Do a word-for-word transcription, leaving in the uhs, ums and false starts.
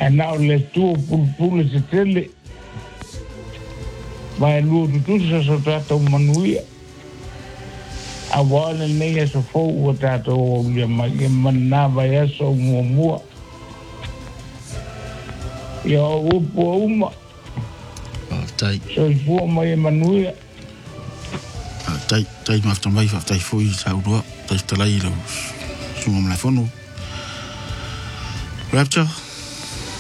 Ana o le tu pulpule se tele. Vai lu tu sa so tato manuia. A wale nei e so fou o tato o ia mai e manava e so mua mua. Ia upo uma. Tai. So i fua mai e manuia. Tai, tai mafta mai fa tai foi sa urua. Tai talai lo. Sunga mla fono. Rapture.